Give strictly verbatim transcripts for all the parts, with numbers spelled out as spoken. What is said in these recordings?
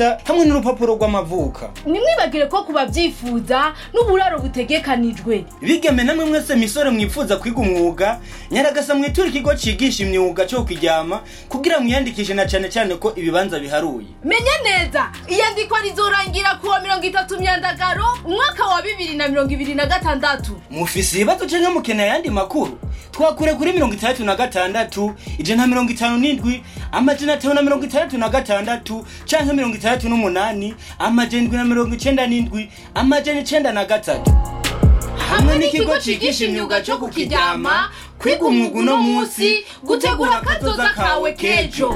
hamwe n'urupapuro rw'amavuka. Nimwibagire ko kubavyifuza n'uburaro butegekanijwe. Bigeme namwe mwese misore mwifuza kwiga umwuga, nyaragasa mwitura ikigo cigisha imyuga cyo Kiryama kugira mwiyandikishe na cane cane ko ibibanza biharuye. Menya neza, iyandikwa rizorangira kuwa mirongo itatu Myandagaro umwaka wa bibiri na mirongo ibiri na gatandatu. Mufisi ibibazo canke mukeneye yandi makuru? Twakure kuri mirongo itandatu na gatandatu, ijana na mirongo itanu n'indwi, amajana atanu na mirongo itandatu na gatandatu, canke mirongo itandatu n'umunani, amajana indwi na mirongo icenda n'indwi, amajana icenda na gatatu. Hamwe n'ikigo cigisha imyuga cyo Kiryama, kwiga umwuga uno munsi, gutegura akazoza kawe k'ejo.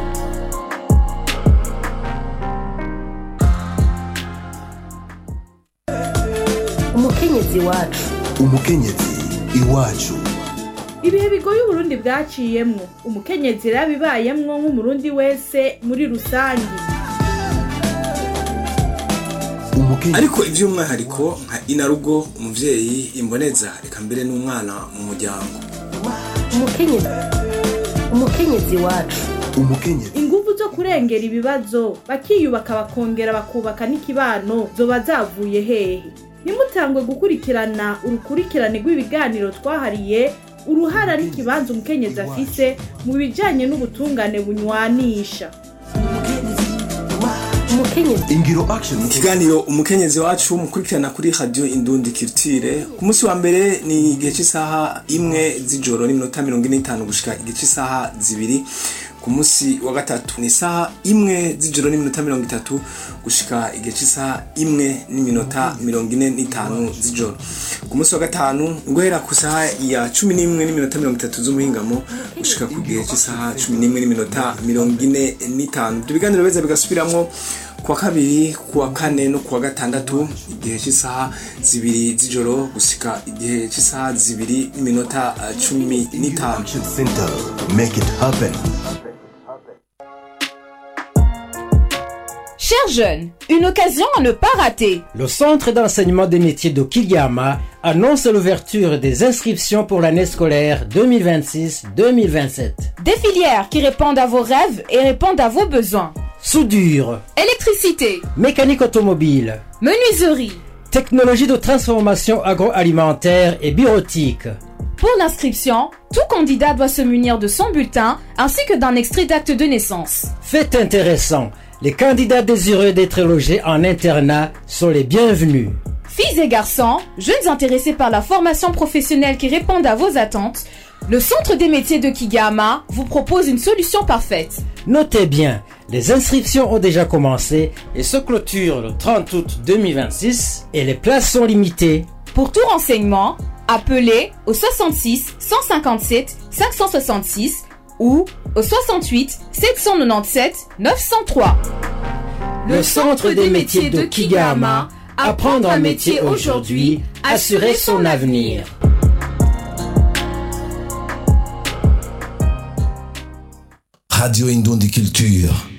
Umukenyezi wacu. Umukenyezi iwacu. Ibihe bigoye Uburundi bwaciyemwo, umukenyezi rabibayemwo nk'umurundi wese muri rusangi. Ariko ivy'umwihariko nka inarugo, umuvyeyi, imboneza, reka mbere n'umwana mu muryango. Umukenyezi. Umukenyezi wacu. Umukenyezi. Inguvu zo kurengera ibibazo, bakiyubaka bakongera bakubaka n'ikibano zoba zavuye hehe? Nimutangwe gukurikirana urukurikirane rw'ibiganiro twahariye uruhara n'ikibanza umukenyezi afise mu bijanye n'ubutungane bunywanisha. Umukenyezi. Ingiro action. Ikiganiro umukenyezi wacu mukurikirana kuri Radio Indundi Culture. Ku munsi wa mbere ni igihe cy'isaha imwe z'ijoro n'iminota mirongo ine n'itanu gushika igihe cy'isaha zibiri. Ku munsi wa gatatu ni isaha imwe z'ijoro n'iminota mirongo itatu gushika igihe cy'isaha imwe n'iminota mirongo ine n'itanu z'ijoro. Ku munsi wa gatanu guhera ku saha ya cumi n'imwe n'iminota mirongo itatu z'umuhingamo gushika ku gihe cy'isaha cumi n'imwe n'iminota mirongo ine n'itanu. Ibiganiro beza bigasubiramwo kuwa kabiri, kuwa kane no kuwa gatandatu igihe cy'isaha zibiri z'ijoro gushika igihe cy'isaha zibiri n'iminota cumi n'itanu. Center, make it happen. Chers jeunes, une occasion à ne pas rater. Le Centre d'enseignement des métiers de Kiryama annonce l'ouverture des inscriptions pour l'année scolaire deux mille vingt-six deux mille vingt-sept. Des filières qui répondent à vos rêves et répondent à vos besoins. Soudure, électricité, mécanique automobile, menuiserie, technologie de transformation agroalimentaire et bureautique. Pour l'inscription, tout candidat doit se munir de son bulletin ainsi que d'un extrait d'acte de naissance. Fait intéressant, les candidats désireux d'être logés en internat sont les bienvenus. Filles et garçons, jeunes intéressés par la formation professionnelle qui répondent à vos attentes, le Centre des métiers de Kiryama vous propose une solution parfaite. Notez bien, les inscriptions ont déjà commencé et se clôturent le trente août deux mille vingt-six et les places sont limitées. Pour tout renseignement, appelez au soixante-six cent cinquante-sept cinq cent soixante-six ou au soixante-huit sept cent quatre-vingt-dix-sept neuf cent trois. Le Centre des métiers de Kiryama, apprendre un métier aujourd'hui, assurer son avenir. Radio Indundi Culture.